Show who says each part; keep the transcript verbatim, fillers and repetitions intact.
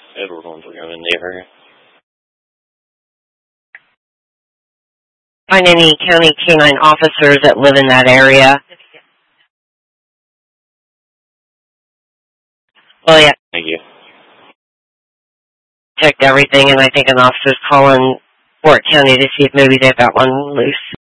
Speaker 1: Edward wants to come in the area.
Speaker 2: Find any county canine officers that live in that area. Well, yeah.
Speaker 1: Thank you.
Speaker 2: Checked everything, and I think an officer's calling Fort County to see if maybe they've got one loose.